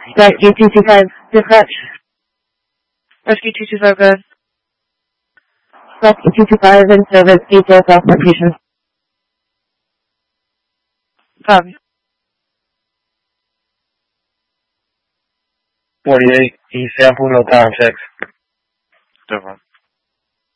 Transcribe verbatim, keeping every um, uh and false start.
Rescue two two five, dispatch. Rescue two two five, go ahead. Rescue two two five in service, detail South location. Copy. forty-eight, E sample, no context. Different.